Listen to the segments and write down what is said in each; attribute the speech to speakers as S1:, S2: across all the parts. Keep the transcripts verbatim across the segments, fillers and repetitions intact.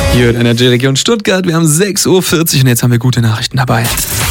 S1: Hier in Energy Region Stuttgart. Wir haben sechs Uhr vierzig und jetzt haben wir gute Nachrichten dabei.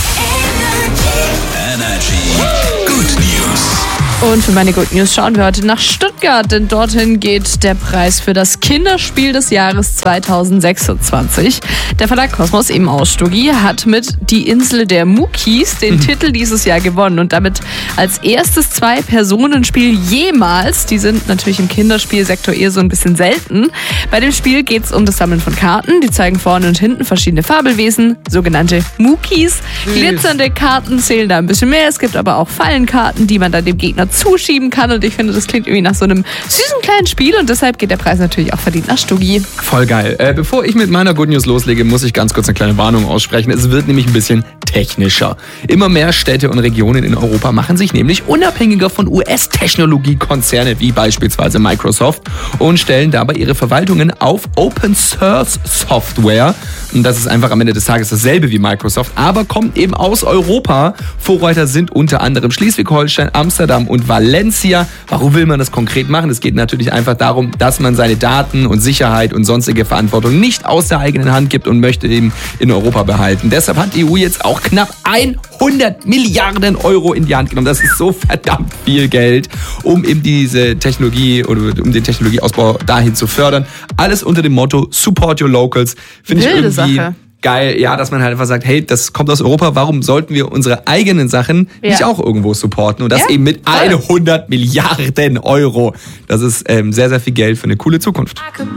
S2: Energy Good News.
S3: Und für meine Good News schauen wir heute nach Stuttgart, denn dorthin geht der Preis für das Kinderspiel des Jahres zweitausendsechsundzwanzig. Der Verlag Kosmos, eben aus Stuggi, hat mit Die Insel der Muckis den mhm. Titel dieses Jahr gewonnen und damit als erstes Zwei-Personen-Spiel jemals. Die sind natürlich im Kinderspielsektor eher so ein bisschen selten. Bei dem Spiel geht es um das Sammeln von Karten. Die zeigen vorne und hinten verschiedene Fabelwesen, sogenannte Muckis. Glitzernde Karten zählen da ein bisschen mehr. Es gibt aber auch Fallenkarten, die man dann dem Gegner zuschieben kann und ich finde, das klingt irgendwie nach so einem süßen kleinen Spiel und deshalb geht der Preis natürlich auch verdient nach Stuggi.
S1: Voll geil. Äh, bevor ich mit meiner Good News loslege, muss ich ganz kurz eine kleine Warnung aussprechen. Es wird nämlich ein bisschen technischer. Immer mehr Städte und Regionen in Europa machen sich nämlich unabhängiger von U S-Technologiekonzerne wie beispielsweise Microsoft und stellen dabei ihre Verwaltungen auf Open Source Software. Und das ist einfach am Ende des Tages dasselbe wie Microsoft, aber kommt eben aus Europa. Vorreiter sind unter anderem Schleswig-Holstein, Amsterdam und Valencia. Warum will man das konkret machen? Es geht natürlich einfach darum, dass man seine Daten und Sicherheit und sonstige Verantwortung nicht aus der eigenen Hand gibt und möchte eben in Europa behalten. Deshalb hat die E U jetzt auch knapp hundert Milliarden Euro in die Hand genommen. Das ist so verdammt viel Geld, um eben diese Technologie oder um den Technologieausbau dahin zu fördern. Alles unter dem Motto Support your locals. Finde ich irgendwie
S3: Sache.
S1: Geil, ja, dass man halt einfach sagt, hey, das kommt aus Europa, warum sollten wir unsere eigenen Sachen ja. nicht auch irgendwo supporten? Und das ja, eben mit hundert Milliarden Euro. Das ist ähm, sehr, sehr viel Geld für eine coole Zukunft.